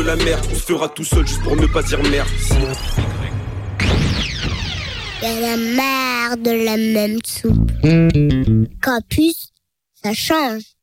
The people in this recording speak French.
la merde. On se fera tout seul juste pour ne pas dire merde. Y'en a marre de la même soupe. Campus, ça change.